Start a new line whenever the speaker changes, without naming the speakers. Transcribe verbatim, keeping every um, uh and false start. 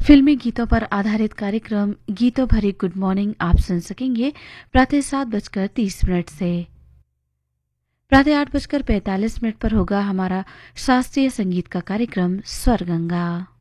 फिल्मी गीतों पर आधारित कार्यक्रम गीतों भरी गुड मॉर्निंग आप सुन सकेंगे प्रातः सात बजकर तीस मिनट से। प्रातः आठ बजकर पैंतालीस मिनट पर होगा हमारा शास्त्रीय संगीत का कार्यक्रम स्वर गंगा।